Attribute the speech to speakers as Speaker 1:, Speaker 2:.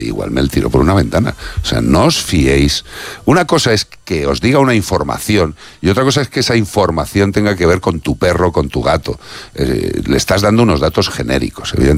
Speaker 1: igual me el tiro por una ventana. O sea, no os fiéis. Una cosa es que os diga una información y otra cosa es que esa información tenga que ver con tu perro, con tu gato. Le estás dando unos datos genéricos, evidentemente.